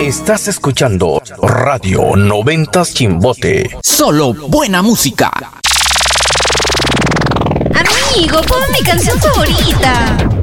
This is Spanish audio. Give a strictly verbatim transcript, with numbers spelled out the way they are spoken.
Estás escuchando Radio Noventas Chimbote. Solo buena música. Amigo, pon mi canción favorita.